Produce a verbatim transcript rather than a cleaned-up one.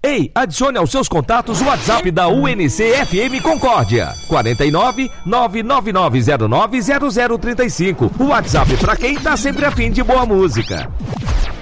Ei, adicione aos seus contatos o WhatsApp da U N C F M Concórdia. quatro nove nove nove nove zero nove zero zero três cinco. O WhatsApp pra quem tá sempre a fim de boa música.